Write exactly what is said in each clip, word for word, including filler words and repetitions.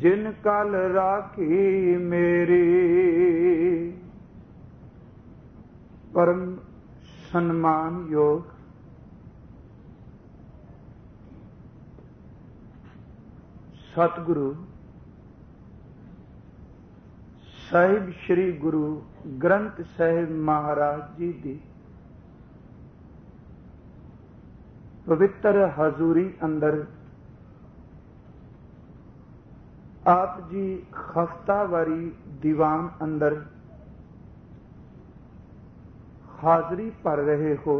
जिन कल राखी मेरी। परम सम्मान योग सतगुरु ਸਾਹਿਬ श्री गुरु ग्रंथ साहिब महाराज जी दी पवित्र हजूरी अंदर आप जी हफ्तावारी दीवान अंदर हाजरी भर रहे हो।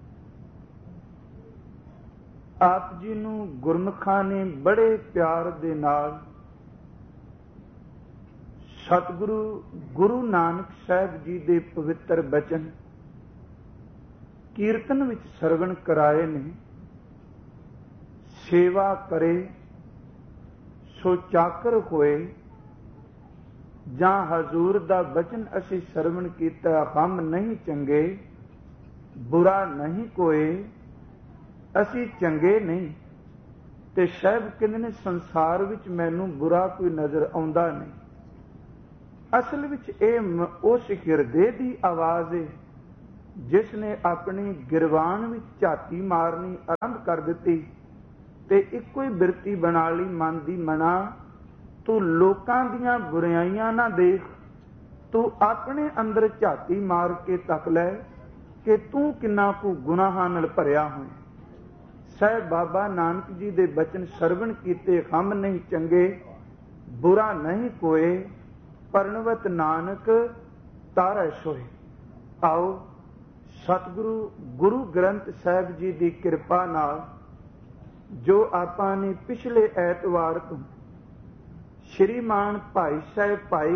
आप जी नूं गुरमुखां ने बड़े प्यार दे नाल सतगुरु गुरु नानक साहब जी दे पवित्र बचन कीर्तन विच सरवण कराए ने। सेवा करे सो चाकर होए, जां हजूर दा बचन असी सरवण कीता हम नहीं चंगे, बुरा नहीं कोई, असी चंगे नहीं। ते साहब कहंदे ने संसार विच मैनूं बुरा कोई नज़र आउंदा नहीं। असल विच इह उस हिरदे दी आवाज़ है जिसने अपनी गिरवान विच झाती मारनी आरंभ कर दिती ते इक्को ही बिरती बना ली मन दी मना। तू लोकां दियां बुराइयां ना देख, तू अपने अंदर झाती मार के तक लै कि तू किन्ना कु गुनाहां नाल भरिया होए। साहिब बाबा नानक जी दे बचन सरवण कीते हम नहीं चंगे, बुरा नहीं कोई, परनवत नानक तारै सोए। आओ सतगुरु गुरु ग्रंथ साहिब जी की कृपा नाल जो आपां ने पिछले ऐतवार तो श्रीमान भाई साहब भाई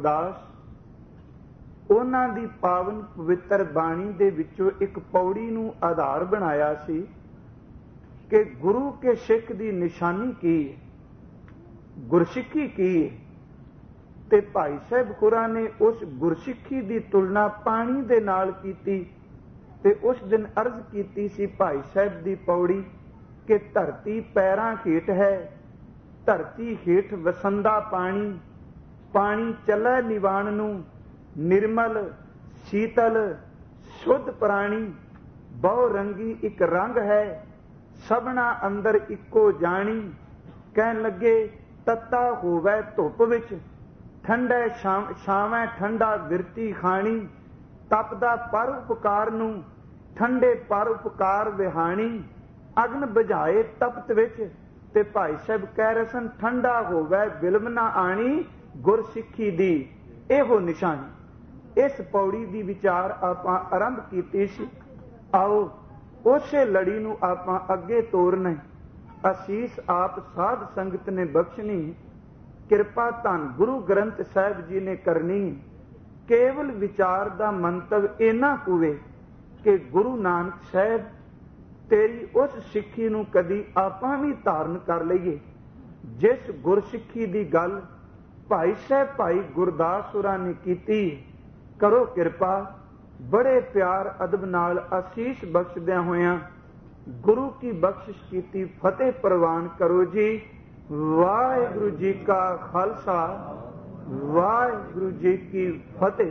गुरदास उन्हां दी पावन पवित्र बाणी दे विचों एक पौड़ी नूं आधार बनाया सी कि गुरु के सिख दी निशानी की है, गुरसिੱਖੀ की है। ते भाई साहब खुरा ने उस गुरसिੱਖੀ दी तुलना पानी दे नाल कीती ते उस दिन अर्ज कीती सी भाई साहब दी पौड़ी कि धरती पैरां हेठ है, धरती हेठ वसंदा पानी, पानी चलै निवाण नूं, निर्मल शीतल शुद्ध प्राणी, बहु रंगी एक रंग है, सबना अंदर इक्को जानी। कहन लगे तत्ता होवै धुप विच, ठंडे छावै ठंडा बिरती खाणी, तपदा पर उपकार नूं, ठंडे पर उपकार विहाणी, अग्न बुझाए तपत विच। ते भाई साहब कह रहे सन ठंडा होवै बिलम ना आनी, गुरसिੱਖੀ दी एहो निशानी। इस पौड़ी दी विचार आपां आरंभ कीती सी। आओ उसे लड़ी नूं आपां अगे तोरना। असीस आप साध संगत ने बख्शनी, किरपा धन गुरु ग्रंथ साहिब जी ने करनी। केवल विचार दा मंतव इना कुवे कि गुरु नानक साहब तेरी उस सिੱਖੀ नूं कदी आपां भी धारण कर लईए जिस गुरसिੱਖੀ दी गल भाई साहब भाई गुरदास होरां ने कीती। करो किरपा, बड़े प्यार अदब नाल आशीष बख्शदियां होयां गुरु की बख्शिश कीती फतेह प्रवान करो जी। वाहिगुरु जी का खालसा, वाहिगुरु जी की फतेह।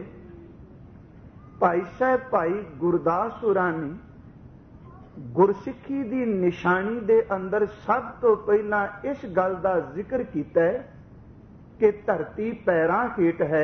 भाई साहब भाई गुरदास होरां ने गुरसिੱਖੀ दी निशानी दे अंदर सब तो पहला इस गल का जिक्र किया है कि धरती पैरां हेठ है,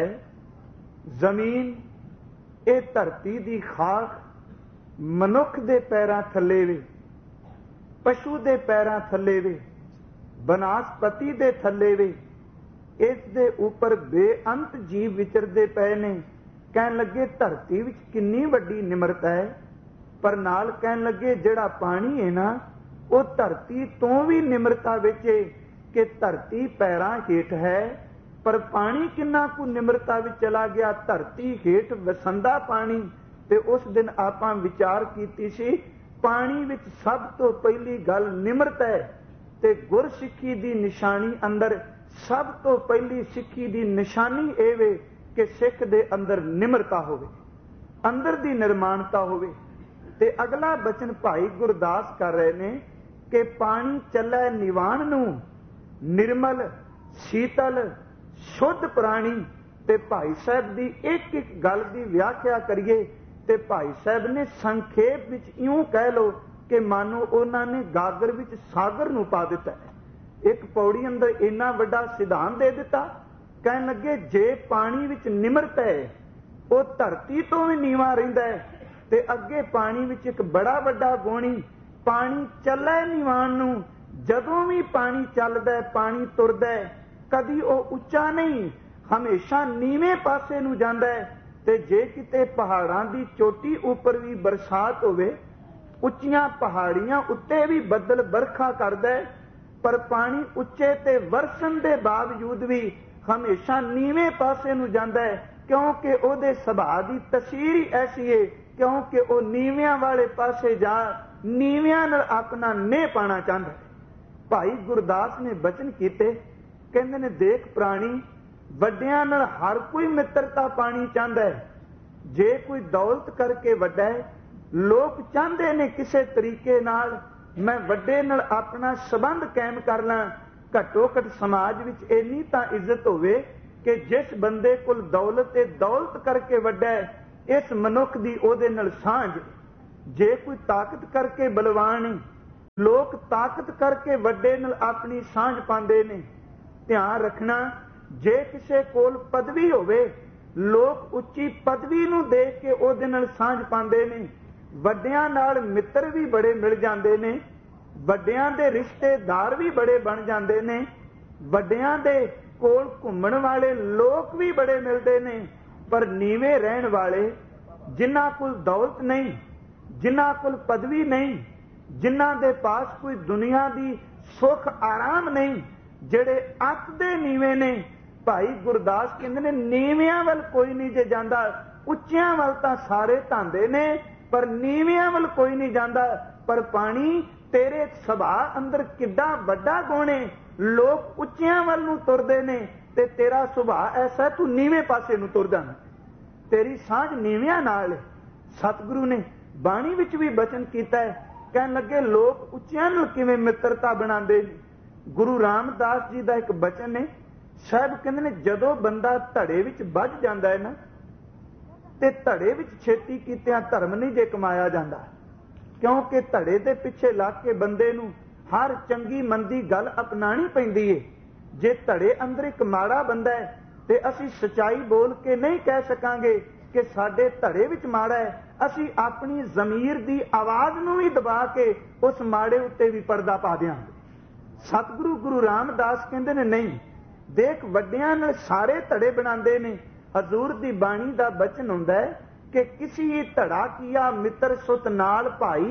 जमीन ये धरती दी खाक मनुख दे पैरां थले वे, पशु दे पैरां थले वे, बनस्पति दे थले वे, इस दे उपर बेअंत जीव विचरदे पए ने। कहन लगे धरती विच किन्नी वड्डी निमरता है, पर नाल कहन लगे जिहड़ा पानी है ना वो धरती तो भी निमरता विच है कि धरती पैरां हेठ है, पर पानी किन्ना कु निमरता विच चला गया। धरती हेठ वसंदा पानी। ते उस दिन आपां विचार कीती सी पानी विच सब तो पहली गल निमरता है। ते गुरसिੱਖੀ दी निशानी अंदर सब तो पहली सिੱਖੀ दी निशानी ਇਹ ਵੇ कि सिख दे अंदर निमरता होवे, अंदर दी निर्माणता होवे। ते अगला बचन भाई गुरदास कर रहे ने कि पानी चलै निवाण नूं, निर्मल शीतल शुद्ध प्राणी। ते भाई साहब की एक एक गल की व्याख्या करिए ते भाई साहब ने संखेप विच इउं कह लो कि मानो उन्होंने गागर विच सागर नूं पा दिता है। एक पौड़ी अंदर इन्ना वड्डा सिद्धांत दे दिता। कहन लगे जे पानी विच निमरत है वो धरती तो भी नीवा रहिंदा है ते अगे पानी विच एक बड़ा वड्डा गुणी पानी चले नीवान नूं। जदों भी पानी चलदा है पानी तुरदा है कदी वो उच्चा नहीं हमेशा नीवें पासे नूं जांदा है। ते जे किते पहाड़ां दी चोटी उपर भी बरसात होवे उच्चियां पहाड़ियां उत्ते भी बदल बरखा करदा है पर पानी उच्चे ते वरसन दे बावजूद भी हमेशा नीवें पासे नूं जांदा है क्योंकि ओहदे सुभाअ दी तसीर ही ऐसी है क्योंकि वो नीवियां वाले पासे जा नीवियां नाल अपना नेह पाना चाहता है। भाई गुरदास ने बचन कीते कहंदे ने देख प्राणी वड्डियां नाल हर कोई मित्रता पानी चाहता है। जे कोई दौलत करके वड्डा है लोग चाहते ने किसी तरीके नाल मैं वड्डे नाल अपना संबंध कायम कर ला। घट्टो घट समाज विच इन्नी तां इज्जत होवे कि जिस बंदे कोल दौलत है दौलत करके वड्डा है इस मनुख दी ओहदे नाल सांझ। जे कोई ताकत करके बलवान है लोग ताकत करके वड्डे नाल अपनी सांझ पांदे ने। ध्यान रखना जे किसे कोल पदवी होवे लोग उच्ची पदवी नूं देख के ओहदे नाल सांझ पांदे ने। वड्डियां नाल मित्र भी बड़े मिल जांदे ने वड्डियां दे रिश्तेदार भी बड़े बन जांदे ने वड्डियां दे कोल घुम्मण वाले लोग भी बड़े मिलते ने। पर नीवे रहन वाले जिन्हां कोल दौलत नहीं जिन्हां कोल पदवी नहीं जिन्हां दे पास कोई दुनिया दी सुख आराम नहीं जेड़े अत दे नीवे ने भाई गुरदास कहंदे ने नीवियां वल कोई नहीं जे जांदा उच्चियां वल तां सारे धांदे ने पर नीवियां वल कोई नहीं जांदा। पर पानी तेरे सुभाअ अंदर किड्डा वड्डा गुण है लोग उच्चियां वल नूं तुरदे ने ते तेरा सुभाअ ऐसा तू नीवें पासे नूं तुर जाना तेरी सांझ नीवियां नाल। सतगुरु ने बाणी विच भी बचन कीता है कहन लगे लोग उच्चियां नाल किवें मित्रता बनांदे ने। गुरु रामदास जी दा एक बचन है साहब कहंदे ने जदों बंदा धड़े विच वज जांदा है ना ते धड़े विच छेती कीतियां धर्म नहीं जे कमाया जांदा क्योंकि धड़े दे पिछे लग के बंदे नूं हर चंगी मंदी गल अपनानी पैंदी है। जे धड़े अंदर एक माड़ा बंदा है ते असीं सच्चाई बोल के नहीं कह सकांगे कि साडे धड़े विच माड़ा है। असीं अपनी ज़मीर दी आवाज़ नूं भी दबा के उस माड़े उत्ते भी पर्दा पा दिआंगे। सतगुरु गुरु रामदास कहंदे ने नहीं देख वड्डियां नाल सारे धड़े बनांदे ने। हजूर दी बाणी दा बचन हुंदा है कि किसी धड़ा किया मित्र सुत नाल भाई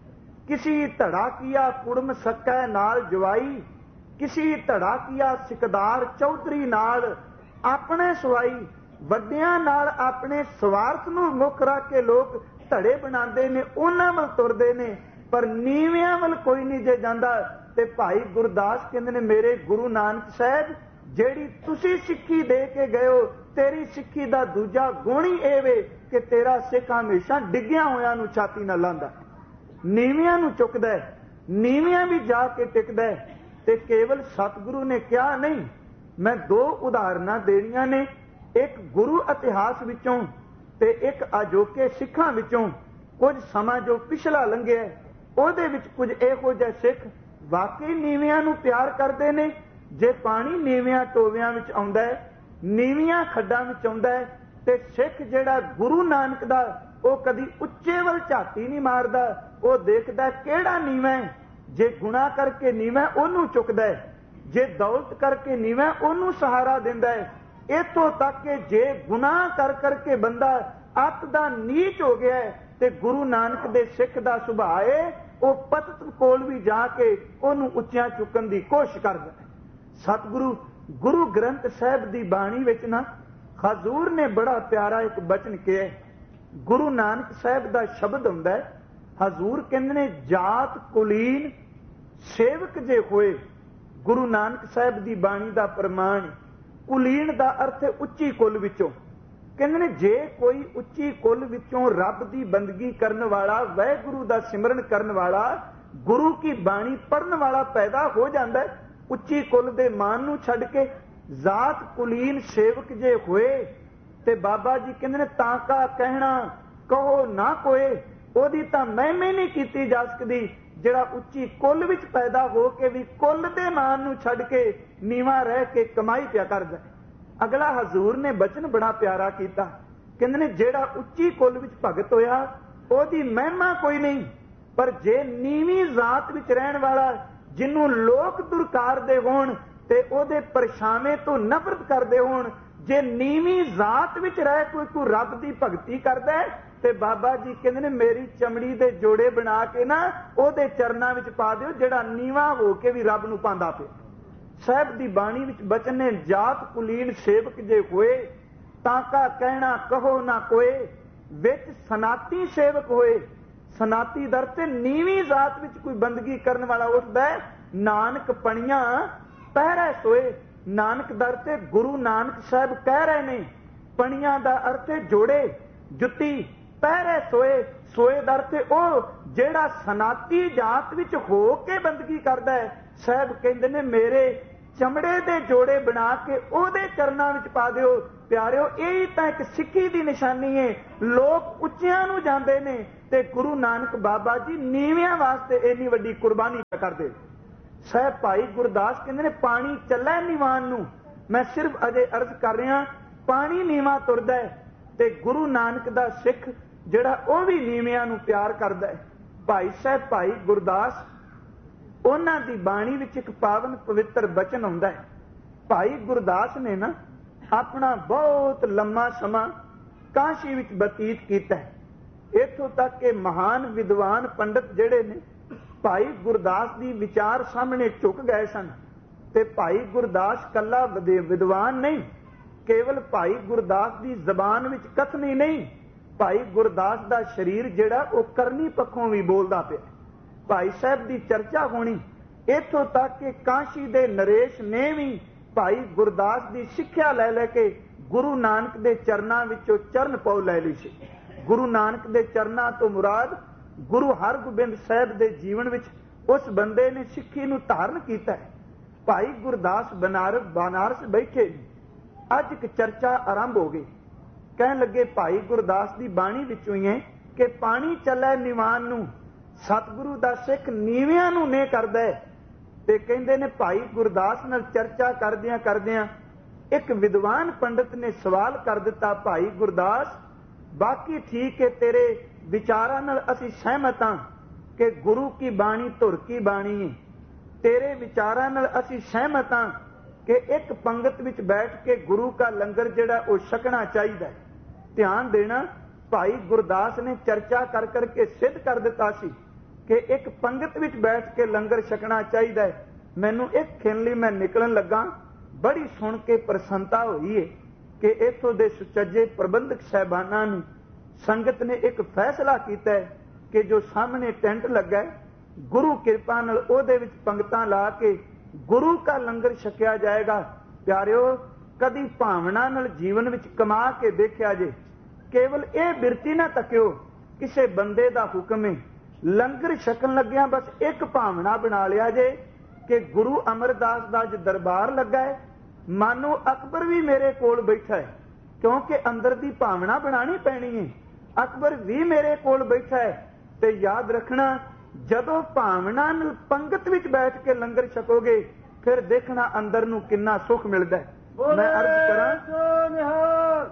किसी धड़ा किया कुड़म सकै नाल जवाई किसी धड़ा किया सिकदार चौधरी नाल अपने सवाई। वड्डियां नाल अपने स्वार्थ नूं मुख रख के लोग धड़े बनांदे ने उन्हां वल तुरदे ने पर नीवियां वल कोई नहीं जे जांदा। ते भाई गुरदास कहंदे ने मेरे गुरु नानक साहब जेड़ी तुसी सिक्खी दे के गए हो तेरी सिक्खी दा दूजा गुण ही ए वे कि तेरा सिख हमेशा डिग्गियां होयां नूं छाती नाल लांदा नीवियां नूं चुकदा है नीवियां भी जाके टिकदा है। ते केवल सतगुरु ने कहा नहीं मैं दो उदाहरणां देणीਆਂ ने एक गुरु इतिहास विचों ते एक अजोके सिखां विचों। कुछ समा जो पिछला लंघिया ਉਹਦੇ ਵਿੱਚ ਕੁਝ ਇਹੋ ਜਿਹੇ ਸਿੱਖ ਵਾਕਈ ਨੀਵਿਆਂ ਨੂੰ ਪਿਆਰ ਕਰਦੇ ਨੇ। ਜੇ ਪਾਣੀ ਨੀਵਿਆਂ ਟੋਵਿਆਂ ਵਿੱਚ ਆਉਂਦਾ ਹੈ ਨੀਵੀਆਂ ਖੱਡਾਂ ਵਿੱਚ ਆਉਂਦਾ ਹੈ ਤੇ ਸਿੱਖ ਜਿਹੜਾ ਗੁਰੂ ਨਾਨਕ ਦਾ ਉਹ ਕਦੀ ਉੱਚੇ ਵੱਲ ਝਾਤੀ ਨਹੀਂ ਮਾਰਦਾ ਉਹ ਦੇਖਦਾ ਕਿਹੜਾ ਨੀਵਾਂ ਹੈ। ਜੇ ਗੁਨਾਹ ਕਰਕੇ ਨੀਵਾਂ ਉਹਨੂੰ ਚੁੱਕਦਾ ਹੈ ਜੇ ਦੌਲਤ ਕਰਕੇ ਨੀਵਾਂ ਉਹਨੂੰ ਸਹਾਰਾ ਦਿੰਦਾ ਹੈ। ਇੱਥੋਂ ਤੱਕ ਕਿ ਜੇ ਗੁਨਾਹ ਕਰ ਕਰਕੇ ਬੰਦਾ ਅੱਤ ਦਾ ਨੀਚ ਹੋ ਗਿਆ ਹੈ ਤੇ ਗੁਰੂ ਨਾਨਕ ਦੇ ਸਿੱਖ ਦਾ ਸੁਭਾਅ ਹੈ ਉਹ ਪਤਤ ਕੋਲ ਵੀ ਜਾ ਕੇ ਉਹਨੂੰ ਉੱਚਿਆਂ ਚੁੱਕਣ ਦੀ ਕੋਸ਼ਿਸ਼ ਕਰਦਾ ਹੈ। ਸਤਿਗੁਰੂ ਗੁਰੂ ਗ੍ਰੰਥ ਸਾਹਿਬ ਦੀ ਬਾਣੀ ਵਿੱਚ ਨਾ ਹਜ਼ੂਰ ਨੇ ਬੜਾ ਪਿਆਰਾ ਇੱਕ ਬਚਨ ਕਿਹਾ। ਗੁਰੂ ਨਾਨਕ ਸਾਹਿਬ ਦਾ ਸ਼ਬਦ ਹੁੰਦਾ ਹੈ ਹਜ਼ੂਰ ਕਹਿੰਦੇ ਨੇ ਜਾਤ ਕੁਲੀਨ ਸੇਵਕ ਜੇ ਹੋਏ। ਗੁਰੂ ਨਾਨਕ ਸਾਹਿਬ ਦੀ ਬਾਣੀ ਦਾ ਪ੍ਰਮਾਣ ਕੁਲੀਨ ਦਾ ਅਰਥ ਹੈ ਉੱਚੀ ਕੁਲ ਵਿੱਚੋਂ। ਕਹਿੰਦੇ ਨੇ ਜੇ ਕੋਈ ਉੱਚੀ ਕੁਲ ਵਿੱਚੋਂ ਰੱਬ ਦੀ ਬੰਦਗੀ ਕਰਨ ਵਾਲਾ ਵਾਹਿਗੁਰੂ ਦਾ ਸਿਮਰਨ ਕਰਨ ਵਾਲਾ ਗੁਰੂ ਕੀ ਬਾਣੀ ਪੜਨ ਵਾਲਾ ਪੈਦਾ ਹੋ ਜਾਂਦਾ ਉੱਚੀ ਕੁਲ ਦੇ ਮਾਨ ਨੂੰ ਛੱਡ ਕੇ ਜ਼ਾਤ ਕੁਲੀਨ ਸੇਵਕ ਜੇ ਹੋਏ ਤੇ ਬਾਬਾ ਜੀ ਕਹਿੰਦੇ ਨੇ ਤਾਂ ਕਾ ਕਹਿਣਾ ਕਹੋ ਨਾ ਕੋਏ, ਉਹਦੀ ਤਾਂ ਮਹਿਮਾ ਨਹੀਂ ਕੀਤੀ ਜਾ ਸਕਦੀ ਜਿਹੜਾ ਉੱਚੀ ਕੁੱਲ ਵਿੱਚ ਪੈਦਾ ਹੋ ਕੇ ਵੀ ਕੁੱਲ ਦੇ ਮਾਨ ਨੂੰ ਛੱਡ ਕੇ ਨੀਵਾਂ ਰਹਿ ਕੇ ਕਮਾਈ ਪਿਆ ਕਰਦਾ। ਅਗਲਾ ਹਜ਼ੂਰ ਨੇ ਬਚਨ ਬੜਾ ਪਿਆਰਾ ਕੀਤਾ, ਕਹਿੰਦੇ ਨੇ ਜਿਹੜਾ ਉੱਚੀ ਕੁੱਲ ਵਿੱਚ ਭਗਤ ਹੋਇਆ ਉਹਦੀ ਮਹਿਮਾ ਕੋਈ ਨਹੀਂ, ਪਰ ਜੇ ਨੀਵੀਂ ਜ਼ਾਤ ਵਿੱਚ ਰਹਿਣ ਵਾਲਾ ਜਿਹਨੂੰ ਲੋਕ ਦੁਰਕਾਰਦੇ ਹੋਣ ਤੇ ਉਹਦੇ ਪਰਛਾਵੇਂ ਤੋਂ ਨਫ਼ਰਤ ਕਰਦੇ ਹੋਣ, ਜੇ ਨੀਵੀਂ ਜ਼ਾਤ ਵਿੱਚ ਰਹਿ ਕੋਈ ਕੋਈ ਰੱਬ ਦੀ ਭਗਤੀ ਕਰਦਾ ਤੇ ਬਾਬਾ ਜੀ ਕਹਿੰਦੇ ਨੇ ਮੇਰੀ ਚਮੜੀ ਦੇ ਜੋੜੇ ਬਣਾ ਕੇ ਨਾ ਉਹਦੇ ਚਰਨਾਂ ਵਿੱਚ ਪਾ ਦਿਓ, ਜਿਹੜਾ ਨੀਵਾਂ ਹੋ ਕੇ ਵੀ ਰੱਬ ਨੂੰ ਪਾਉਂਦਾ ਪਿਆ। ਸਾਹਿਬ ਦੀ ਬਾਣੀ ਵਿੱਚ ਬਚਨ ਨੇ ਜਾਤ ਕੁਲੀਨ ਸੇਵਕ ਜੇ ਹੋਏ ਤਾਂ ਕਾ ਕਹਿਣਾ ਕਹੋ ਨਾ ਕੋਏ, ਵਿੱਚ ਸਨਾਤੀ ਸੇਵਕ ਹੋਏ। ਸਨਾਤੀ ਦਰ ਤੇ ਨੀਵੀਂ ਜ਼ਾਤ ਵਿੱਚ ਕੋਈ ਬੰਦਗੀ ਕਰਨ ਵਾਲਾ ਉੱਠਦਾ, ਨਾਨਕ ਪਣੀਆਂ ਪਹਿਰੇ ਸੋਏ। ਨਾਨਕ ਦਰ ਤੇ ਗੁਰੂ ਨਾਨਕ ਸਾਹਿਬ ਕਹਿ ਰਹੇ ਨੇ, ਪਣੀਆਂ ਦਾ ਅਰਥ ਹੈ ਜੋੜੇ, ਜੁੱਤੀ, ਪਹਿਰੇ ਸੋਏ। ਸੋਏ ਦਰ ਤੇ ਉਹ ਜਿਹੜਾ ਸਨਾਤੀ ਜਾਤ ਵਿੱਚ ਹੋ ਕੇ ਬੰਦਗੀ ਕਰਦਾ ਹੈ। ਸਾਹਿਬ ਕਹਿੰਦੇ ਨੇ ਮੇਰੇ ਚਮੜੇ ਦੇ ਜੋੜੇ ਬਣਾ ਕੇ ਉਹਦੇ ਚਰਨਾਂ ਵਿੱਚ ਪਾ ਦਿਓ। ਪਿਆਰਿਓ, ਇਹ ਤਾਂ ਇੱਕ ਸਿੱਖੀ ਦੀ ਨਿਸ਼ਾਨੀ ਹੈ। ਲੋਕ ਉੱਚਿਆਂ ਨੂੰ ਜਾਂਦੇ ਨੇ ਤੇ ਗੁਰੂ ਨਾਨਕ ਬਾਬਾ ਜੀ ਨੀਵਿਆਂ ਵਾਸਤੇ ਇੰਨੀ ਵੱਡੀ ਕੁਰਬਾਨੀ ਕਰਦੇ। ਸਾਹਿਬ ਭਾਈ ਗੁਰਦਾਸ ਕਹਿੰਦੇ ਨੇ ਪਾਣੀ ਚੱਲੇ ਨੀਵਾਨ ਨੂੰ। ਮੈਂ ਸਿਰਫ ਅਜੇ ਅਰਜ਼ ਕਰ ਰਿਹਾ, ਪਾਣੀ ਨੀਵਾਂ ਤੁਰਦਾ ਹੈ ਤੇ ਗੁਰੂ ਨਾਨਕ ਦਾ ਸਿੱਖ ਜਿਹੜਾ ਉਹ ਵੀ ਨੀਵਿਆਂ ਨੂੰ ਪਿਆਰ ਕਰਦਾ ਹੈ। ਭਾਈ ਸਾਹਿਬ ਭਾਈ ਗੁਰਦਾਸ ਉਹਨਾਂ ਦੀ ਬਾਣੀ ਵਿੱਚ ਇੱਕ ਪਾਵਨ ਪਵਿੱਤਰ ਬਚਨ ਆਉਂਦਾ ਹੈ। ਭਾਈ ਗੁਰਦਾਸ ਨੇ ਨਾ ਆਪਣਾ ਬਹੁਤ ਲੰਮਾ ਸਮਾਂ ਕਾਸ਼ੀ ਵਿੱਚ ਬਤੀਤ ਕੀਤਾ ਹੈ। ਇੱਥੋਂ ਤੱਕ ਕਿ ਮਹਾਨ ਵਿਦਵਾਨ ਪੰਡਤ ਜਿਹੜੇ ਨੇ ਭਾਈ ਗੁਰਦਾਸ ਦੀ ਵਿਚਾਰ ਸਾਹਮਣੇ ਝੁਕ ਗਏ ਸਨ। ਤੇ ਭਾਈ ਗੁਰਦਾਸ ਕੱਲਾ ਵਿਦਵਾਨ ਨਹੀਂ, ਕੇਵਲ ਭਾਈ ਗੁਰਦਾਸ ਦੀ ਜ਼ਬਾਨ ਵਿੱਚ ਕਥਨੀ ਨਹੀਂ, ਭਾਈ ਗੁਰਦਾਸ ਦਾ ਸਰੀਰ ਜਿਹੜਾ ਉਹ ਕਰਨੀ ਪੱਖੋਂ ਵੀ ਬੋਲਦਾ ਪਿਆ। ਭਾਈ ਸਾਹਿਬ ਦੀ ਚਰਚਾ ਹੋਣੀ, ਇੱਥੋਂ ਤੱਕ ਕਿ ਕਾਸ਼ੀ ਦੇ ਨਰੇਸ਼ ਨੇ ਵੀ ਭਾਈ ਗੁਰਦਾਸ ਦੀ ਸਿੱਖਿਆ ਲੈ ਲੈ ਕੇ ਗੁਰੂ ਨਾਨਕ ਦੇ ਚਰਨਾਂ ਵਿੱਚੋਂ ਚਰਨ ਪਉ ਲੈ ਲਈ ਸੀ। ਗੁਰੂ ਨਾਨਕ ਦੇ ਚਰਨਾਂ ਤੋਂ ਮੁਰਾਦ ਗੁਰੂ ਹਰਗੋਬਿੰਦ ਸਾਹਿਬ ਦੇ ਜੀਵਨ ਵਿੱਚ ਉਸ ਬੰਦੇ ਨੇ ਸਿੱਖੀ ਨੂੰ ਧਾਰਨ ਕੀਤਾ ਹੈ। ਭਾਈ ਗੁਰਦਾਸ ਬਨਾਰਸ ਬਨਾਰਸ ਬੈਠੇ ਅੱਜ ਇੱਕ ਚਰਚਾ ਆਰੰਭ ਹੋ ਗਈ। ਕਹਿਣ ਲੱਗੇ ਭਾਈ ਗੁਰਦਾਸ ਦੀ ਬਾਣੀ ਵਿੱਚੋਂ ਹੀ ਹੈ ਕਿ ਪਾਣੀ ਚੱਲੇ ਨਿਵਾਨ ਨੂੰ, ਸਤਿਗੁਰੂ ਦਾ ਸਿੱਖ ਨੀਵਿਆਂ ਨੂੰ ਨੇ ਕਰਦਾ ਹੈ। ਤੇ ਕਹਿੰਦੇ ਨੇ ਭਾਈ ਗੁਰਦਾਸ ਨਾਲ ਚਰਚਾ ਕਰਦਿਆਂ ਕਰਦਿਆਂ ਇੱਕ ਵਿਦਵਾਨ ਪੰਡਤ ਨੇ ਸਵਾਲ ਕਰ ਦਿੱਤਾ, ਭਾਈ ਗੁਰਦਾਸ ਬਾਕੀ ਠੀਕ ਹੈ, ਤੇਰੇ ਵਿਚਾਰਾਂ ਨਾਲ ਅਸੀਂ ਸਹਿਮਤ ਹਾਂ ਕਿ ਗੁਰੂ ਕੀ ਬਾਣੀ ਧੁਰ ਕੀ ਬਾਣੀ ਹੈ। ਤੇਰੇ ਵਿਚਾਰਾਂ ਨਾਲ ਅਸੀਂ ਸਹਿਮਤ ਹਾਂ ਕਿ ਇੱਕ ਪੰਗਤ ਵਿੱਚ ਬੈਠ ਕੇ ਗੁਰੂ ਦਾ ਲੰਗਰ ਜਿਹੜਾ ਉਹ ਛਕਣਾ ਚਾਹੀਦਾ ਹੈ। ਧਿਆਨ ਦੇਣਾ, ਭਾਈ ਗੁਰਦਾਸ ਨੇ ਚਰਚਾ ਕਰ ਕਰਕੇ ਸਿੱਧ ਕਰ ਦਿੱਤਾ ਸੀ ਕਿ ਇੱਕ ਪੰਗਤ ਵਿੱਚ ਬੈਠ ਕੇ ਲੰਗਰ ਛਕਣਾ ਚਾਹੀਦਾ ਹੈ। ਮੈਨੂੰ ਇੱਕ ਖਿਣ ਲਈ ਮੈਂ ਨਿਕਲਣ ਲੱਗਾ, ਬੜੀ ਸੁਣ ਕੇ ਪ੍ਰਸੰਨਤਾ ਹੋਈ ਹੈ ਕਿ ਇੱਥੋਂ ਦੇ ਸੁਚੱਜੇ ਪ੍ਰਬੰਧਕ ਸਾਹਿਬਾਨਾਂ ਨੂੰ ਸੰਗਤ ਨੇ ਇੱਕ ਫੈਸਲਾ ਕੀਤਾ ਹੈ ਕਿ ਜੋ ਸਾਹਮਣੇ ਟੈਂਟ ਲੱਗਾ ਹੈ, ਗੁਰੂ ਕਿਰਪਾ ਨਾਲ ਉਹਦੇ ਵਿੱਚ ਪੰਗਤਾਂ ਲਾ ਕੇ ਗੁਰੂ ਦਾ ਲੰਗਰ ਛਕਿਆ ਜਾਏਗਾ। ਪਿਆਰਿਓ, ਕਦੀ ਭਾਵਨਾ ਨਾਲ ਜੀਵਨ ਵਿੱਚ ਕਮਾ ਕੇ ਦੇਖਿਆ ਜੇ, ਕੇਵਲ ਇਹ ਬਿਰਤੀ ਨਾ ਤੱਕਿਓ ਕਿਸੇ ਬੰਦੇ ਦਾ ਹੁਕਮ ਹੈ। ਲੰਗਰ ਛਕਣ ਲੱਗਿਆਂ ਬਸ ਇੱਕ ਭਾਵਨਾ ਬਣਾ ਲਿਆ ਜੇ ਕਿ ਗੁਰੂ ਅਮਰਦਾਸ ਦਾ ਅੱਜ ਦਰਬਾਰ ਲੱਗਾ ਹੈ, ਮਾਨੋ ਅਕਬਰ ਵੀ ਮੇਰੇ ਕੋਲ ਬੈਠਾ ਹੈ, ਕਿਉਂਕਿ ਅੰਦਰ ਦੀ ਭਾਵਨਾ ਬਣਾਣੀ ਪੈਣੀ ਹੈ। ਅਕਬਰ ਵੀ ਮੇਰੇ ਕੋਲ ਬੈਠਾ ਹੈ। ਤੇ ਯਾਦ ਰੱਖਣਾ, ਜਦੋਂ ਭਾਵਨਾ ਨਾਲ ਪੰਗਤ ਵਿੱਚ ਬੈਠ ਕੇ ਲੰਗਰ ਛਕੋਗੇ ਫਿਰ ਦੇਖਣਾ ਅੰਦਰ ਨੂੰ ਕਿੰਨਾ ਸੁੱਖ ਮਿਲਦਾ ਹੈ। ਮੈਂ ਅਰਜ਼ ਕਰਾਂ,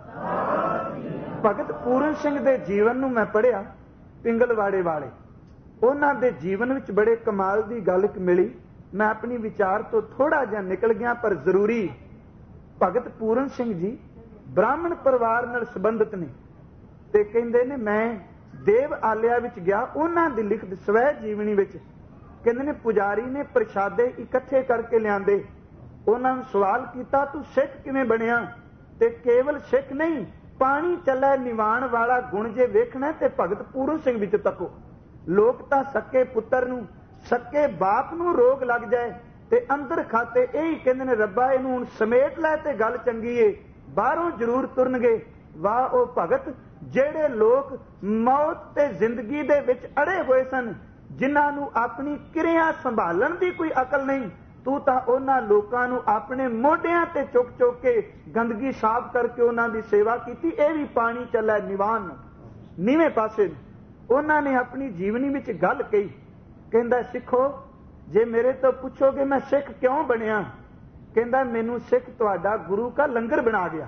ਭਗਤ ਪੂਰਨ ਸਿੰਘ ਦੇ ਜੀਵਨ ਨੂੰ ਮੈਂ ਪੜ੍ਹਿਆ, ਪਿੰਗਲਵਾੜੇ ਵਾਲੇ, ਉਹਨਾਂ ਦੇ ਜੀਵਨ ਵਿੱਚ ਬੜੇ ਕਮਾਲ ਦੀ ਗੱਲ ਇੱਕ ਮਿਲੀ। ਮੈਂ ਆਪਣੀ ਵਿਚਾਰ ਤੋਂ ਥੋੜਾ ਜਿਹਾ ਨਿਕਲ ਗਿਆ ਪਰ ਜ਼ਰੂਰੀ। ਭਗਤ ਪੂਰਨ ਸਿੰਘ ਜੀ ਬ੍ਰਾਹਮਣ ਪਰਿਵਾਰ ਨਾਲ ਸੰਬੰਧਿਤ ਨੇ ਤੇ ਕਹਿੰਦੇ ਨੇ ਮੈਂ ਦੇਵ ਆਲਿਆ ਵਿੱਚ ਗਿਆ, ਉਹਨਾਂ ਦੀ ਲਿਖਤ ਸਵੈ ਜੀਵਨੀ ਵਿੱਚ ਕਹਿੰਦੇ ਨੇ ਪੁਜਾਰੀ ਨੇ ਪ੍ਰਸ਼ਾਦੇ ਇਕੱਠੇ ਕਰਕੇ ਲਿਆਂਦੇ। ਉਹਨਾਂ ਨੂੰ ਸਵਾਲ ਕੀਤਾ, ਤੂੰ ਸਿੱਖ ਕਿਵੇਂ ਬਣਿਆ? ਤੇ ਕੇਵਲ ਸਿੱਖ ਨਹੀਂ, ਪਾਣੀ ਚੱਲੇ ਨਿਵਾਣ ਵਾਲਾ ਗੁਣ ਜੇ ਵੇਖਣਾ ਤੇ ਭਗਤ ਪੂਰਨ ਸਿੰਘ ਵਿੱਚ ਤੱਕੋ। ਲੋਕ ਤਾਂ ਸੱਕੇ ਪੁੱਤਰ ਨੂੰ, ਸੱਕੇ ਬਾਪ ਨੂੰ ਰੋਗ ਲੱਗ ਜਾਏ ਤੇ ਅੰਦਰ ਖਾਤੇ ਇਹੀ ਕਹਿੰਦੇ ਨੇ ਰੱਬਾ ਇਹਨੂੰ ਹੁਣ ਸਮੇਟ ਲੈ ਤੇ ਗੱਲ ਚੰਗੀ ਏ, ਬਾਹਰੋਂ ਜ਼ਰੂਰ ਤੁਰਨਗੇ। ਵਾਹ ਉਹ ਭਗਤ ਜਿਹੜੇ ਲੋਕ ਮੌਤ ਤੇ ਜ਼ਿੰਦਗੀ ਦੇ ਵਿੱਚ ਅੜੇ ਹੋਏ ਸਨ, ਜਿਨ੍ਹਾਂ ਨੂੰ ਆਪਣੀ ਕਿਰਿਆ ਸੰਭਾਲਣ ਦੀ ਕੋਈ ਅਕਲ ਨਹੀਂ, तू तां उन्हां लोकां नूं अपने मोढियां ते चुक चुक के गंदगी साफ करके उन्हां दी सेवा कीती। इह भी पानी चलै निवान नीवें पासे। उन्हां ने अपनी जीवनी विच गल कही, कहंदा सिखो जे मेरे तो पुछोगे मैं सिख क्यों बनिया, कहंदा मैनू सिख तुहाडा गुरु का लंगर बना गया।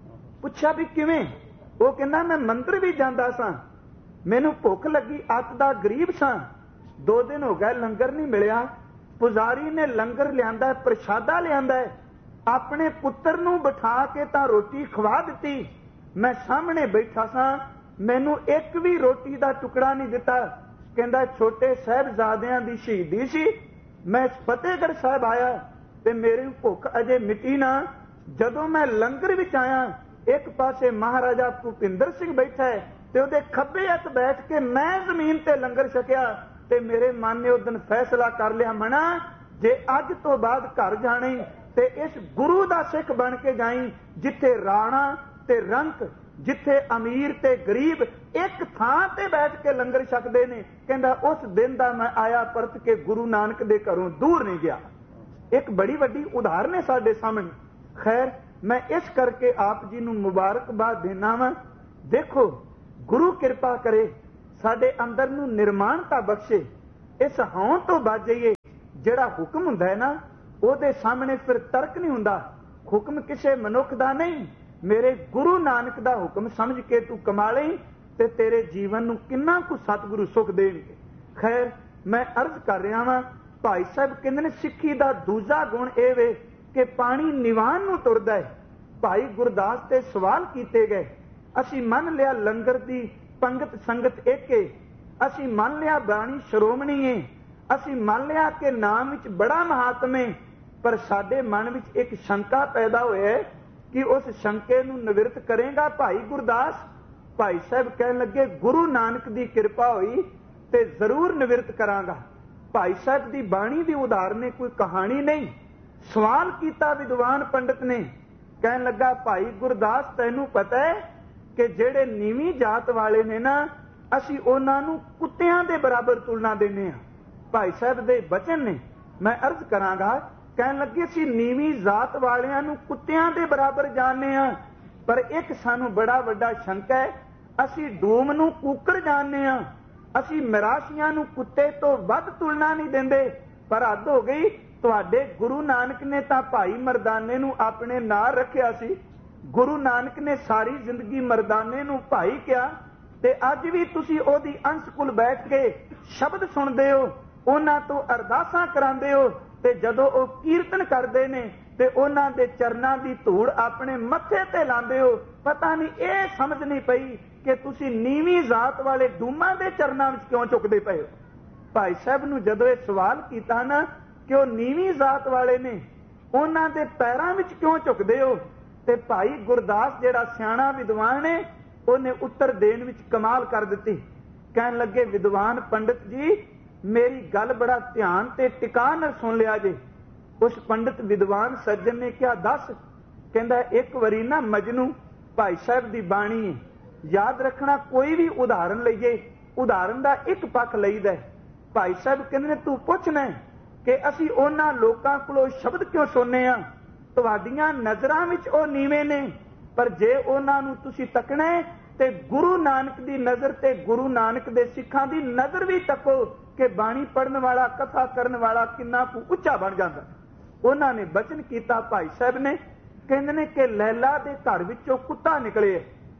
पुछा भी किवें? वो कहंदा मैं मंदिर भी जांदा सां, मैनू भुख लगी, अत दा गरीब सां, दो दिन हो गए लंगर नहीं मिलिया। पुजारी ने लंगर लियांदा, प्रशादा लियांदा, अपने पुत्र नूं बिठा के तां रोटी खवा दिती। मैं सामने बैठा सां, मैनू एक भी रोटी दा टुकड़ा नहीं दिता। कहंदा छोटे साहिबजादियां दी शहीदी सी, मैं फतेहगढ़ साहिब आया ते मेरी भुख अजे मिटी ना। जदों मैं लंगर विच आया, एक पासे महाराजा भूपिंदर सिंह बैठा है ते उहदे खब्बे हत्थ बैठ के मैं जमीन ते लंगर छकिया। ते मेरे मन ने उस दिन फैसला कर लिया, मना जे अज तो बाद घर जाने ते इस गुरु दा सिख बन के जाई, जिथे राणा ते रंक, जिथे अमीर ते गरीब एक थां ते बैठ के लंगर छकदे ने। कहंदा उस दिन दा मैं आया परत के गुरु नानक दे घरों दूर नहीं गया। एक बड़ी वड्डी उदाहरण है साडे सामने। खैर मैं इस करके आप जी नूं मुबारकबाद देना वा। देखो गुरु कृपा करे साडे अंदर नूं निर्माणता बख्शे, इस हौं तो बच जाइए। जिहड़ा हुक्म हुंदा है ना, ਉਹਦੇ सामने फिर तर्क नहीं हुंदा। हुक्म किसी मनुख दा नहीं, मेरे गुरु नानक दा हुक्म समझ के तू कमा लई ते तेरे जीवन नूं किन्ना कु सतगुरु सुख देणगे। खैर मैं अर्ज कर रहा वां, भाई साहब कहंदे ने सिੱਖੀ ਦਾ दूजा गुण ਇਹ ਵੇ कि पानी निवान नूं तुरदा है। भाई गुरदास ते सवाल कीते गए, असीं मन लिया लंगर दी पंगत संगत एक है, असीं मन लिया बाणी श्रोमणी है, असीं मन लिया कि नाम विच बड़ा महात्म है, पर साडे मन विच एक शंका पैदा होया है कि उस शंके नूं निवृत्त करेगा भाई गुरदास। भाई साहब कहन लगे गुरु नानक दी कृपा होई ते जरूर निवृत्त करांगा। भाई साहब दी बाणी दी उदाहरण है, कोई कहानी नहीं। सवाल कीता विद्वान पंडित ने, कहन लगा भाई गुरदास तैनू पता है कि जेड़े नीवी जात वाले ने ना, असीं उन्हां नूं कुत्तियां दे बराबर तुलना देने आ। भाई साहब दे बचन ने, मैं अर्ज करांगा। कहन लगे असीं नीवी जात वालियां नूं कुत्तियां दे बराबर जानने आ, पर एक सानू बड़ा वड्डा शंका है, असीं डूम नूं कूकड़ जानने आ, असीं मराशियां नूं कुत्ते तो वध तुलना नहीं देंदे। पर हद हो गई, तुहाडे गुरु नानक ने तां भाई मरदाने नूं अपने नाल रखिया सी। गुरु नानक ने सारी जिंदगी मरदाने नूं भाई किया, ते अज भी तुसीं ओदी अंश कुल बैठ के शब्द सुणदे हो, उन्हां तो अरदासां करांदे हो, ते जदों ओ कीर्तन करदे ने ते उन्हां दे चरनां दी धूड़ अपने मत्थे ते लांदे हो। पता नहीं ये समझ नहीं पई कि तुसीं नीवी जात वाले डूमां दे चरनां विच क्यों झुकदे पए हो। भाई साहब नूं जदों इह सवाल कीता ना कि ਉਹ ਨੀਵੀਂ ਜ਼ਾਤ ਵਾਲੇ ਨੇ, ਉਹਨਾਂ ਦੇ ਪੈਰਾਂ ਵਿੱਚ ਕਿਉਂ ਝੁਕਦੇ ਹੋ, ਤੇ ਭਾਈ ਗੁਰਦਾਸ ਜਿਹੜਾ ਸਿਆਣਾ ਵਿਦਵਾਨ ਹੈ, ਉਹਨੇ ਉੱਤਰ ਦੇਣ ਵਿੱਚ ਕਮਾਲ ਕਰ ਦਿੱਤੀ। ਕਹਿਣ ਲੱਗੇ ਵਿਦਵਾਨ ਪੰਡਿਤ ਜੀ ਮੇਰੀ ਗੱਲ ਬੜਾ ਧਿਆਨ ਤੇ ਟਿਕਾ ਨਾਲ ਸੁਣ ਲਿਆ ਜੇ। ਉਸ ਪੰਡਿਤ ਵਿਦਵਾਨ ਸੱਜਣ ਨੇ ਕਿਹਾ ਦੱਸ। ਕਹਿੰਦਾ ਇੱਕ ਵਾਰੀ ਨਾ ਮਜਨੂ ਭਾਈ ਸਾਹਿਬ ਦੀ ਬਾਣੀ ਹੈ, ਯਾਦ ਰੱਖਣਾ ਕੋਈ ਵੀ ਉਦਾਹਰਨ ਲਈਏ, ਉਦਾਹਰਨ ਦਾ ਇੱਕ ਪੱਖ ਲਈਦਾ। ਭਾਈ ਸਾਹਿਬ ਕਹਿੰਦੇ ਨੇ ਤੂੰ ਪੁੱਛਣਾ कि असी उन्हां लोकां कोलों शब्द क्यों सुनने आ, तुहाडीआं नज़रां विच ओ नीवें ने, पर जे उन्हां नूं तुसीं तकना है ते गुरु नानक दी नज़र ते गुरु नानक दे सिखां दी नज़र भी तको कि बाणी पढ़न वाला कथा करन वाला किन्ना कु उच्चा बन जांदा। उन्हां ने बचन कीता भाई साहब ने, कहंदे ने कि लैला दे घर विचों कुत्ता निकले।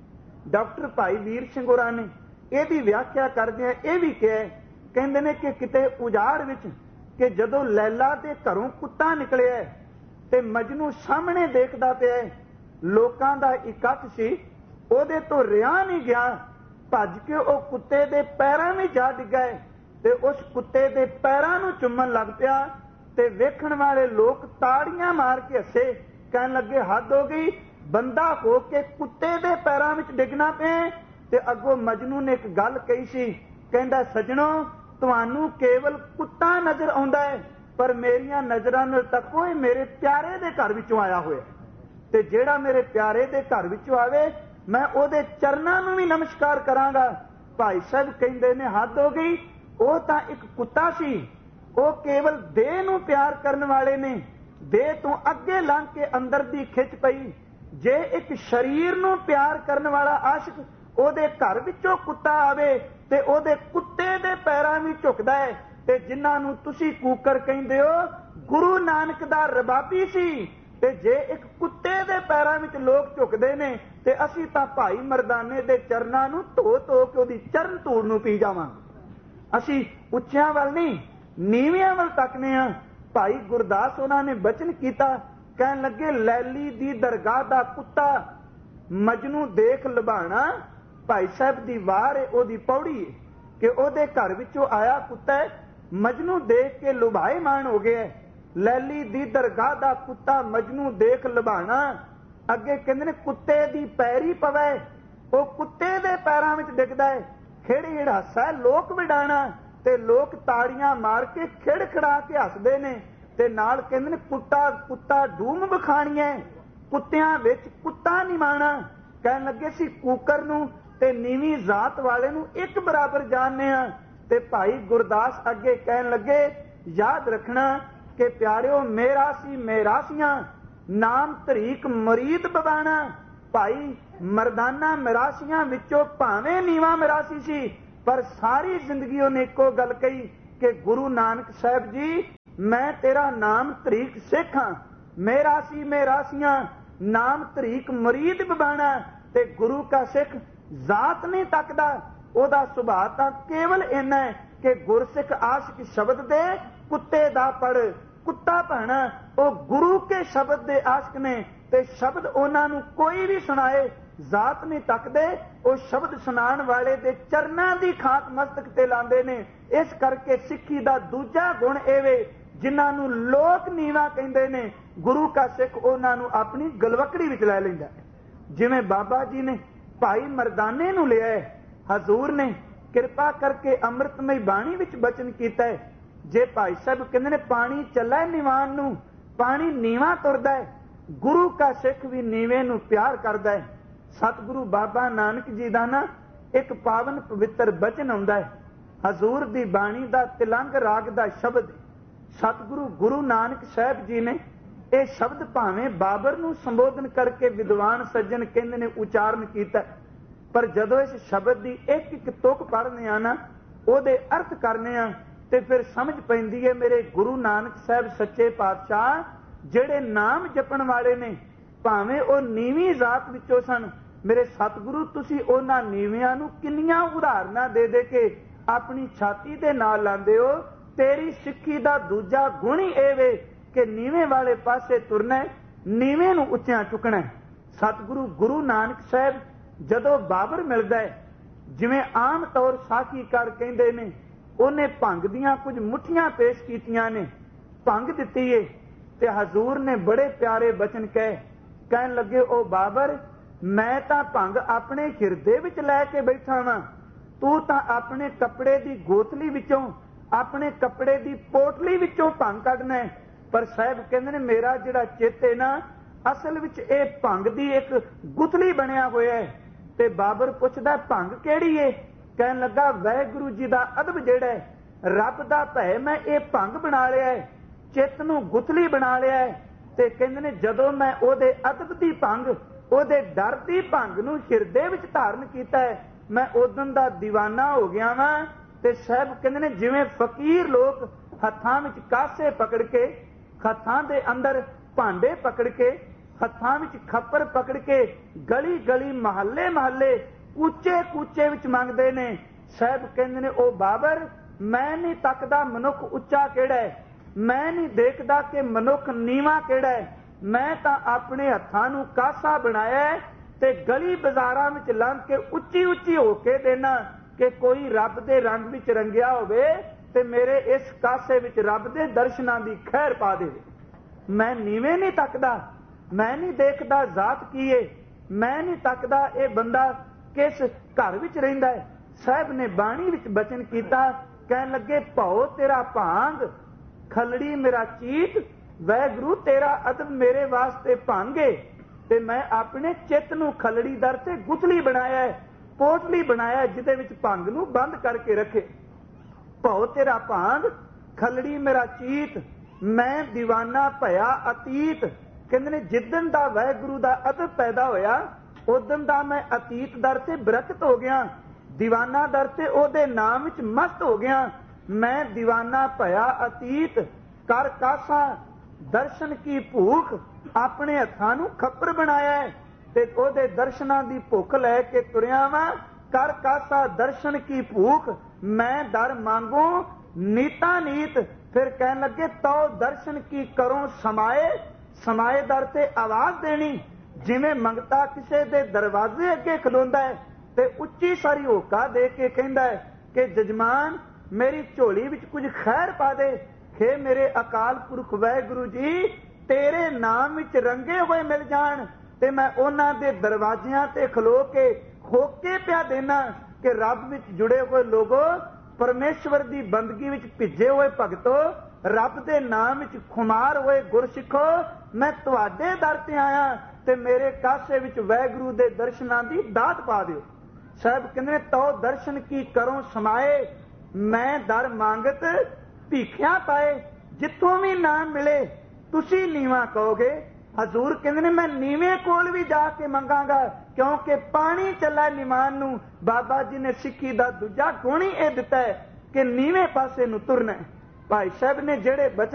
डॉक्टर भाई वीर सिंह होरां ने इहदी व्याख्या करदिआं इह भी कहा, कहंदे ने कि किते उजाड़ विच कि जदों लैला दे घरों कुत्ता निकलिया ते मजनू सामने देखदा पिया, लोकां दा इकट्ठ सी, ओदे तो रिहा नहीं गया, भज के ओ कुत्ते दे पैरां में जा डिग्गा ते उस कुत्ते दे पैरां नूं चुम्मन लग पिया ते वेखण वाले लोग ताड़ियां मार के हसे। कहण लगे हद हो गई, बंदा हो के कुत्ते दे पैरां विच डिगना पिया। ते अगों मजनू ने एक गल कही सी, कहंदा सजणो ਤੁਹਾਨੂੰ केवल कुत्ता नजर आउंदा है, पर मेरियां नजरां नाल तको मेरे प्यारे दे घर विचों आया होया, ते जेड़ा मेरे प्यारे दे घर विचों आवे मैं ओदे चरनां नूं भी नमस्कार करांगा। भाई साहब कहंदे ने हद हो गई, ਉਹ ਤਾਂ ਇੱਕ ਕੁੱਤਾ ਸੀ, ਉਹ ਕੇਵਲ ਦੇਹ ਨੂੰ ਪਿਆਰ ਕਰਨ ਵਾਲੇ ਨੇ। ਦੇਹ ਤੋਂ ਅੱਗੇ ਲੰਘ ਕੇ ਅੰਦਰ ਦੀ ਖਿੱਚ ਪਈ। ਜੇ ਇੱਕ ਸਰੀਰ ਨੂੰ ਪਿਆਰ ਕਰਨ ਵਾਲਾ ਆਸ਼ਿਕ ਉਹਦੇ ਘਰ ਵਿੱਚੋਂ ਕੁੱਤਾ ਆਵੇ ਤੇ ਉਹਦੇ ਕੁੱਤੇ ਦੇ ਪੈਰਾਂ ਵਿੱਚ ਝੁਕਦਾ ਹੈ। ਤੇ ਜਿਨ੍ਹਾਂ ਨੂੰ ਤੁਸੀਂ ਕੂਕਰ ਕਹਿੰਦੇ ਹੋ, ਗੁਰੂ ਨਾਨਕ ਦਾ ਰਬਾਬੀ ਸੀ। ਤੇ ਜੇ ਇੱਕ ਕੁੱਤੇ ਦੇ ਪੈਰਾਂ ਵਿੱਚ ਲੋਕ ਝੁਕਦੇ ਨੇ ਤੇ ਅਸੀਂ ਤਾਂ ਭਾਈ ਮਰਦਾਨੇ ਦੇ ਚਰਨਾਂ ਨੂੰ ਧੋ ਧੋ ਕੇ ਉਹਦੀ ਚਰਨ ਧੂੜ ਨੂੰ ਪੀ ਜਾਵਾਂਗੇ। ਅਸੀਂ ਉੱਚਿਆਂ ਵੱਲ ਨਹੀਂ, ਨੀਵਿਆਂ ਵੱਲ ਤੱਕਨੇ ਆ। ਭਾਈ ਗੁਰਦਾਸ ਉਹਨਾਂ ਨੇ ਬਚਨ ਕੀਤਾ, ਕਹਿਣ ਲੱਗੇ, ਲੈਲੀ ਦੀ ਦਰਗਾਹ ਦਾ ਕੁੱਤਾ ਮਜਨੂ ਦੇਖ ਲੁਭਾਣਾ। ਭਾਈ ਸਾਹਿਬ ਦੀ ਵਾਰ ਹੈ, ਉਹਦੀ ਪੌੜੀ ਹੈ ਕਿ ਉਹਦੇ ਘਰ ਵਿੱਚੋਂ ਆਇਆ ਕੁੱਤਾ ਮਜਨੂ ਦੇਖ ਕੇ ਲੁਭਾਏਮਾਨ ਹੋ ਗਿਆ। ਲੈਲੀ ਦੀ ਦਰਗਾਹ ਦਾ ਕੁੱਤਾ ਮਜਨੂ ਦੇਖ ਲੁਭਾਣਾ। ਅੱਗੇ ਕਹਿੰਦੇ ਨੇ ਕੁੱਤੇ ਦੀ ਪੈਰੀ ਪਵੇ, ਉਹ ਕੁੱਤੇ ਦੇ ਪੈਰਾਂ ਵਿੱਚ ਡਿੱਗਦਾ ਹੈ। ਖੇੜੀ ਹਾਸਾ ਲੋਕ ਵਿਡਾਣਾ, ਤੇ ਲੋਕ ਤਾੜੀਆਂ ਮਾਰ ਕੇ ਖਿੜ ਖੜਾ ਕੇ ਹੱਸਦੇ ਨੇ। ਤੇ ਨਾਲ ਕਹਿੰਦੇ ਨੇ ਕੁੱਤਾ ਕੁੱਤਾ ਡੂਮ ਵਿਖਾਣੀਆਂ, ਕੁੱਤਿਆਂ ਵਿੱਚ ਕੁੱਤਾ ਨਿਮਾਣਾ। ਕਹਿਣ ਲੱਗੇ ਸੀ ਕੂਕਰ ਨੂੰ ਤੇ ਨੀਵੀਂ ਜ਼ਾਤ ਵਾਲੇ ਨੂੰ ਇੱਕ ਬਰਾਬਰ ਜਾਣਦੇ ਆ। ਤੇ ਭਾਈ ਗੁਰਦਾਸ ਅੱਗੇ ਕਹਿਣ ਲੱਗੇ, ਯਾਦ ਰੱਖਣਾ ਕਿ ਪਿਆਰਿਓ, ਮੇਰਾ ਸੀ ਮੇਰਾਸੀਆਂ ਨਾਮ ਤਰੀਕ ਮਰੀਦ ਬਵਾਣਾ। ਭਾਈ ਮਰਦਾਨਾ ਮਰਾਸੀਆਂ ਵਿੱਚੋਂ ਭਾਵੇਂ ਨੀਵਾ ਮਰਾਸੀ ਸੀ, ਪਰ ਸਾਰੀ ਜ਼ਿੰਦਗੀ ਉਹਨੇ ਇੱਕੋ ਗੱਲ ਕਹੀ ਕਿ ਗੁਰੂ ਨਾਨਕ ਸਾਹਿਬ ਜੀ, ਮੈਂ ਤੇਰਾ ਨਾਮ ਤਰੀਕ ਸਿੱਖ ਹਾਂ। ਮੇਰਾ ਸੀ ਮੇਰਾਸੀਆਂ ਨਾਮ ਤਰੀਕ ਮਰੀਦ ਬਵਾਣਾ। ਤੇ ਗੁਰੂ ਕਾ ਸਿੱਖ ਜ਼ਾਤ ਨਹੀਂ ਤੱਕਦਾ, ਉਹਦਾ ਸੁਭਾਅ ਤਾਂ ਕੇਵਲ ਇੰਨਾ ਹੈ ਕਿ ਗੁਰਸਿੱਖ ਆਸ਼ਿਕ ਸ਼ਬਦ ਦੇ ਕੁੱਤੇ ਦਾ ਪੜ ਕੁੱਤਾ ਭਾਣਾ। ਉਹ ਗੁਰੂ ਕੇ ਸ਼ਬਦ ਦੇ ਆਸ਼ਿਕ ਨੇ ਤੇ ਸ਼ਬਦ ਉਹਨਾਂ ਨੂੰ ਕੋਈ ਵੀ ਸੁਣਾਏ ਜ਼ਾਤ ਨਹੀਂ ਤੱਕਦੇ। ਉਹ ਸ਼ਬਦ ਸੁਣਾਉਣ ਵਾਲੇ ਦੇ ਚਰਨਾਂ ਦੀ ਖਾਕ ਮਸਤਕ ਤੇ ਲਾਉਂਦੇ ਨੇ। ਇਸ ਕਰਕੇ ਸਿੱਖੀ ਦਾ ਦੂਜਾ ਗੁਣ ਇਹ ਵੇ, ਜਿਨ੍ਹਾਂ ਨੂੰ ਲੋਕ ਨੀਵਾ ਕਹਿੰਦੇ ਨੇ, ਗੁਰੂ ਕਾ ਸਿੱਖ ਉਹਨਾਂ ਨੂੰ ਆਪਣੀ ਗਲਵਕੜੀ ਵਿੱਚ ਲੈ ਲੈਂਦਾ। ਜਿਵੇਂ ਬਾਬਾ ਜੀ ਨੇ ਭਾਈ ਮਰਦਾਨੇ ਨੂੰ ਲਿਆ, ਹਜ਼ੂਰ ਨੇ ਕਿਰਪਾ ਕਰਕੇ ਅੰਮ੍ਰਿਤਮਈ ਬਾਣੀ ਵਿੱਚ ਬਚਨ ਕੀਤਾ ਹੈ, ਜੇ ਭਾਈ ਸਾਹਿਬ ਕਹਿੰਦੇ ਨੇ ਪਾਣੀ ਚੱਲਾ ਨਿਵਾਨ ਨੂੰ, ਪਾਣੀ ਨੀਵਾ ਤੁਰਦਾ ਹੈ। ਗੁਰੂ ਕਾ ਸਿੱਖ ਵੀ ਨੀਵੇਂ ਨੂੰ ਪਿਆਰ ਕਰਦਾ ਹੈ। ਸਤਿਗੁਰੂ ਬਾਬਾ ਨਾਨਕ ਜੀ ਦਾ ਨਾ ਇੱਕ ਪਾਵਨ ਪਵਿੱਤਰ ਬਚਨ ਆਉਂਦਾ ਹੈ, ਹਜ਼ੂਰ ਦੀ ਬਾਣੀ ਦਾ ਤਿਲੰਗ ਰਾਗ ਦਾ ਸ਼ਬਦ। ਸਤਿਗੁਰੂ ਗੁਰੂ ਨਾਨਕ ਸਾਹਿਬ ਜੀ ਨੇ ਇਹ ਸ਼ਬਦ ਭਾਵੇਂ ਬਾਬਰ ਨੂੰ ਸੰਬੋਧਨ ਕਰਕੇ ਵਿਦਵਾਨ ਸੱਜਣ ਕਹਿੰਦੇ ਨੇ ਉਚਾਰਨ ਕੀਤਾ, ਪਰ ਜਦੋਂ ਇਸ ਸ਼ਬਦ ਦੀ ਇੱਕ ਇੱਕ ਤੁਕ ਪੜ੍ਹਨੇ ਆ ਨਾ, ਉਹਦੇ ਅਰਥ ਕਰਨੇ ਆ, ਤੇ ਫਿਰ ਸਮਝ ਪੈਂਦੀ ਹੈ ਮੇਰੇ ਗੁਰੂ ਨਾਨਕ ਸਾਹਿਬ ਸੱਚੇ ਪਾਤਸ਼ਾਹ ਜਿਹੜੇ ਨਾਮ ਜਪਣ ਵਾਲੇ ਨੇ, ਭਾਵੇਂ ਉਹ ਨੀਵੀਂ ਜ਼ਾਤ ਵਿੱਚੋਂ ਸਨ, ਮੇਰੇ ਸਤਿਗੁਰੂ ਤੁਸੀਂ ਉਹਨਾਂ ਨੀਵਿਆਂ ਨੂੰ ਕਿੰਨੀਆਂ ਉਦਾਹਰਨਾਂ ਦੇ ਦੇ ਕੇ ਆਪਣੀ ਛਾਤੀ ਦੇ ਨਾਲ ਲਾਉਂਦੇ ਹੋ। ਤੇਰੀ ਸਿੱਖੀ ਦਾ ਦੂਜਾ ਗੁਣ ਹੀ ਇਹ ਵੇ ਕਿ ਨੀਵੇਂ ਵਾਲੇ ਪਾਸੇ ਤੁਰਨਾ, ਨੀਵੇਂ ਨੂੰ ਉੱਚਿਆਂ ਚੁੱਕਣਾ। ਸਤਿਗੁਰੂ ਗੁਰੂ ਨਾਨਕ ਸਾਹਿਬ ਜਦੋਂ ਬਾਬਰ ਮਿਲਦਾ ਹੈ, ਜਿਵੇਂ ਆਮ ਤੌਰ ਸਾਖੀਕਾਰ ਕਹਿੰਦੇ ਨੇ, ਉਹਨੇ ਭੰਗ ਦੀਆਂ ਕੁਝ ਮੁੱਠੀਆਂ ਪੇਸ਼ ਕੀਤੀਆਂ ਨੇ, ਭੰਗ ਦਿੱਤੀ ਏ, ਤੇ ਹਜ਼ੂਰ ਨੇ ਬੜੇ ਪਿਆਰੇ ਬਚਨ ਕਹੇ। ਕਹਿਣ ਲੱਗੇ, ਉਹ ਬਾਬਰ, ਮੈਂ ਤਾਂ ਭੰਗ ਆਪਣੇ ਹਿਰਦੇ ਵਿੱਚ ਲੈ ਕੇ ਬੈਠਾ ਵਾਂ, ਤੂੰ ਤਾਂ ਆਪਣੇ ਕੱਪੜੇ ਦੀ ਗੋਤਲੀ ਵਿੱਚੋਂ, ਆਪਣੇ ਕੱਪੜੇ ਦੀ ਪੋਟਲੀ ਵਿੱਚੋਂ ਭੰਗ ਕੱਢਣਾ। ਪਰ ਸਾਹਿਬ ਕਹਿੰਦੇ ਨੇ ਮੇਰਾ ਜਿਹੜਾ ਚਿੱਤ ਹੈ ਨਾ, ਅਸਲ ਵਿੱਚ ਇਹ ਭੰਗ ਦੀ ਇੱਕ ਗੁਥਲੀ ਬਣਿਆ ਹੋਇਆ ਹੈ। ਤੇ ਬਾਬਰ ਪੁੱਛਦਾ, ਭੰਗ ਕਿਹੜੀ ਏ? ਕਹਿਣ ਲੱਗਾ, ਵਾਹਿਗੁਰੂ ਜੀ ਦਾ ਅਦਬ ਜਿਹੜਾ ਹੈ, ਰੱਬ ਦਾ ਭੈ, ਮੈਂ ਇਹ ਭੰਗ ਬਣਾ ਲਿਆ ਹੈ, ਚਿੱਤ ਨੂੰ ਗੁਥਲੀ ਬਣਾ ਲਿਆ ਹੈ। ਤੇ ਕਹਿੰਦੇ ਨੇ ਜਦੋਂ ਮੈਂ ਉਹਦੇ ਅਦਬ ਦੀ ਭੰਗ, ਉਹਦੇ ਡਰ ਦੀ ਭੰਗ ਨੂੰ ਹਿਰਦੇ ਵਿੱਚ ਧਾਰਨ ਕੀਤਾ ਹੈ, ਮੈਂ ਉਦੋਂ ਦਾ ਦੀਵਾਨਾ ਹੋ ਗਿਆ ਵਾਂ। ਤੇ ਸਾਹਿਬ ਕਹਿੰਦੇ ਨੇ ਜਿਵੇਂ ਫਕੀਰ ਲੋਕ ਹੱਥਾਂ ਵਿੱਚ ਕਾਸੇ ਪਕੜ ਕੇ, ਹੱਥਾਂ ਦੇ ਅੰਦਰ ਭਾਂਡੇ ਪਕੜ ਕੇ, ਹੱਥਾਂ ਵਿੱਚ ਖੱਪਰ ਪਕੜ ਕੇ ਗਲੀ ਗਲੀ ਮਹੱਲੇ ਮਹੱਲੇ ਕੂਚੇ ਕੂਚੇ ਵਿੱਚ ਮੰਗਦੇ ਨੇ। ਸਾਹਿਬ ਕਹਿੰਦੇ ਨੇ, ਉਹ ਬਾਬਰ, ਮੈਂ ਨਹੀਂ ਤੱਕਦਾ ਮਨੁੱਖ ਉੱਚਾ ਕਿਹੜਾ ਹੈ, ਮੈਂ ਨਹੀਂ ਦੇਖਦਾ ਕਿ ਮਨੁੱਖ ਨੀਵਾਂ ਕਿਹੜਾ ਹੈ, ਮੈਂ ਤਾਂ ਆਪਣੇ ਹੱਥਾਂ ਨੂੰ ਕਾਸਾ ਬਣਾਇਆ ਹੈ ਤੇ ਗਲੀ ਬਾਜ਼ਾਰਾਂ ਵਿੱਚ ਲੰਘ ਕੇ ਉੱਚੀ ਉੱਚੀ ਹੋ ਕੇ ਦੇਣਾ ਕਿ ਕੋਈ ਰੱਬ ਦੇ ਰੰਗ ਵਿੱਚ ਰੰਗਿਆ ਹੋਵੇ ਤੇ ਮੇਰੇ ਇਸ ਕਾਸੇ ਵਿੱਚ ਰੱਬ ਦੇ ਦਰਸ਼ਨਾਂ ਦੀ ਖੈਰ ਪਾ ਦੇਵੇ। ਮੈਂ ਨੀਵੇਂ ਨਹੀਂ ਤੱਕਦਾ, ਮੈਂ ਨਹੀਂ ਦੇਖਦਾ ਜ਼ਾਤ ਕੀ ਏ, ਮੈਂ ਨਹੀਂ ਤੱਕਦਾ ਇਹ ਬੰਦਾ ਕਿਸ ਘਰ ਵਿੱਚ ਰਹਿੰਦਾ ਹੈ। ਸਾਹਿਬ ਨੇ ਬਾਣੀ ਵਿੱਚ ਬਚਨ ਕੀਤਾ, ਕਹਿਣ ਲੱਗੇ, ਭਉ ਤੇਰਾ ਭਾਂਗ, ਖਲੜੀ ਮੇਰਾ ਚੀਤ, ਵਾਹਿਗੁਰੂ ਤੇਰਾ ਅਦਬ ਮੇਰੇ ਵਾਸਤੇ ਭਾਂਗੇ। ਤੇ ਮੈਂ ਆਪਣੇ ਚਿੱਤ ਨੂੰ ਖਲੜੀ ਦਰ ਤੇ ਗੁਥਲੀ ਬਣਾਇਆ ਹੈ, ਪੋਟਲੀ ਬਣਾਇਆ ਜਿਹਦੇ ਵਿੱਚ ਭੰਗ ਨੂੰ ਬੰਦ ਕਰਕੇ ਰੱਖੇ। ਭਉ ਤੇਰਾ ਭਾਂਗ, ਖਲੜੀ ਮੇਰਾ ਚੀਤ, ਮੈਂ ਦੀਵਾਨਾ ਭਇਆ ਅਤੀਤ। ਕਹਿੰਦੇ ਨੇ ਜਿੱਦਣ ਦਾ ਵਾਹਿਗੁਰੂ ਦਾ ਅਦਬ ਪੈਦਾ ਹੋਇਆ ਉਦਣ ਦਾ ਮੈਂ ਅਤੀਤ ਦਰ ਤੇ ਵਿਰਕਤ ਹੋ ਗਿਆ, ਦੀਵਾਨਾ ਦਰ ਤੇ ਉਹਦੇ ਨਾਮ ਵਿੱਚ ਮਸਤ ਹੋ ਗਿਆ। ਮੈਂ ਦੀਵਾਨਾ ਭਇਆ ਅਤੀਤ, ਕਰ ਕਾਸਾ ਦਰਸ਼ਨ ਕੀ ਭੂਖ, ਆਪਣੇ ਹੱਥਾਂ ਨੂੰ ਖੱਪਰ ਬਣਾਇਆ ਤੇ ਉਹਦੇ ਦਰਸ਼ਨਾਂ ਦੀ ਭੁੱਖ ਲੈ ਕੇ ਤੁਰਿਆ ਵਾਂ। ਕਰ ਕਾਸਾ ਦਰਸ਼ਨ ਕੀ ਭੂਖ, ਮੈਂ ਦਰ ਮੰਗੂ ਨੀਤਾ ਨੀਤ। ਫਿਰ ਕਹਿਣ ਲੱਗੇ ਤੋ ਦਰਸ਼ਨ ਕੀ ਕਰੋ ਸਮਾਏ, ਸਮਾਏ ਦਰ ਤੇ ਆਵਾਜ਼ ਦੇਣੀ। ਜਿਵੇਂ ਮੰਗਤਾ ਕਿਸੇ ਦੇ ਦਰਵਾਜ਼ੇ ਅੱਗੇ ਖਲੋਂਦਾ ਹੈ ਤੇ ਉੱਚੀ ਸਾਰੀ ਹੋਕਾ ਦੇ ਕੇ ਕਹਿੰਦਾ ਹੈ ਕਿ ਜਜਮਾਨ ਮੇਰੀ ਝੋਲੀ ਵਿੱਚ ਕੁਝ ਖੈਰ ਪਾ ਦੇ। ਖੇ ਮੇਰੇ ਅਕਾਲ ਪੁਰਖ ਵਾਹਿਗੁਰੂ ਜੀ ਤੇਰੇ ਨਾਮ ਵਿੱਚ ਰੰਗੇ ਹੋਏ ਮਿਲ ਜਾਣ ਤੇ ਮੈਂ ਉਹਨਾਂ ਦੇ ਦਰਵਾਜ਼ਿਆਂ ਤੇ ਖਲੋ ਕੇ ਹੋਕੇ ਪਿਆ ਦੇਣਾ ਕਿ ਰੱਬ ਵਿੱਚ ਜੁੜੇ ਹੋਏ ਲੋਗੋ, ਪਰਮੇਸ਼ਵਰ ਦੀ ਬੰਦਗੀ ਵਿੱਚ ਭਿੱਜੇ ਹੋਏ ਭਗਤੋ, ਰੱਬ ਦੇ ਨਾਮ ਵਿੱਚ ਖੁਮਾਰ ਹੋਏ ਗੁਰਸਿੱਖੋ, ਮੈਂ ਤੁਹਾਡੇ ਦਰ ਤੇ ਆਇਆ ਤੇ ਮੇਰੇ ਕਾਸੇ ਵਿੱਚ ਵਾਹਿਗੁਰੂ ਦੇ ਦਰਸ਼ਨਾਂ ਦੀ ਦਾਤ ਪਾ ਦਿਓ। ਸਾਹਿਬ ਕਹਿੰਦੇ ਨੇ ਤੋ ਦਰਸ਼ਨ ਕੀ ਕਰੋ ਸਮਾਏ, ਮੈਂ ਦਰ ਮੰਗਤ ਭੀਖਿਆ ਪਾਏ। ਜਿੱਥੋਂ ਵੀ ਨਾਮ ਮਿਲੇ ਤੁਸੀਂ ਨੀਵਾਂ ਕਹੋਗੇ। ਹਜ਼ੂਰ ਕਹਿੰਦੇ ਨੇ ਮੈਂ ਨੀਵੇਂ ਕੋਲ ਵੀ ਜਾ ਕੇ ਮੰਗਾਂਗਾ ਕਿਉਂਕਿ ਪਾਣੀ ਚੱਲਾ ਨਿਮਾਨ ਨੂੰ। ਬਾਬਾ ਜੀ ਨੇ ਸਿੱਖੀ ਦਾ ਦੂਜਾ ਗੁਣ ਹੀ ਇਹ ਦਿੱਤਾ ਹੈ ਕਿ ਨੀਵੇਂ ਪਾਸੇ ਨੂੰ ਤੁਰਨਾ। ਭਾਈ ਸਾਹਿਬ ਨੇ ਜਿਹੜੇ ਬਚਨ